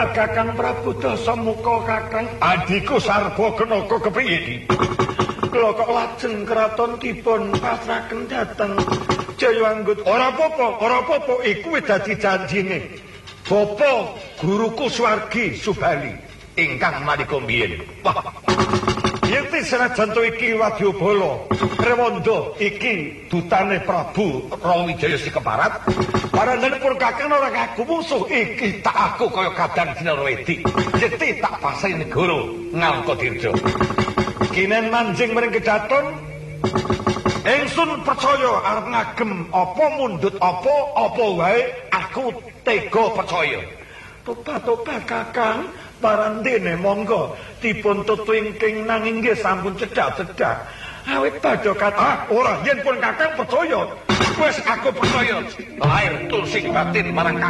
tobat Kakang Prabu Dasamuka Kakang. Adhiku Sarbagnaka kepriye iki? Kula kok lajeng kraton dipun pasrahaken dhateng Jayawanggut. Ora apa-apa iku wis dadi janjine Bapa guruku Suwargi Subali ingkang manika mbiyen. Wah. Yekti senajan to iki Wadyabala Rewanda iki dutane Prabu Rawijaya Sikeparat, parandanipun Kakang ora ngaku musuh iki tak aku kaya kadang Dinarwedi. Yekti tak pasai negara Ngalkadirja. Kinen manjing mring kedaton ingsun percaya arep ngagem apa mundhut apa wae aku tega percaya. Tobat Kakang, parandene monggo dipun tutwingking nanging nggih sampun cedhak-cedhak. Awit badhe kata ora yen pun Kakang percaya wis aku percaya lahir tulsing batin marang